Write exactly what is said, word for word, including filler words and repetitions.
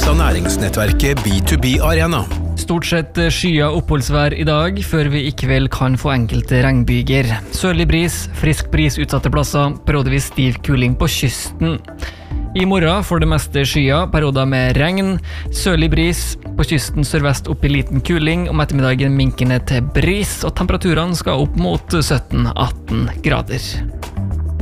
av næringsnettverket B to B Arena. Stort sett skya oppholdsvær i dag, før vi i kveld kan få enkelte regnbyger. Sørlig bris, frisk bris utsatte plasser, periodevis stiv kuling på kysten. I morgen får det meste skya, perioder med regn, sørlig bris, på kysten sørvest opp i liten kuling, om ettermiddagen minkende til bris, og temperaturene skal opp mot sytten til atten grader.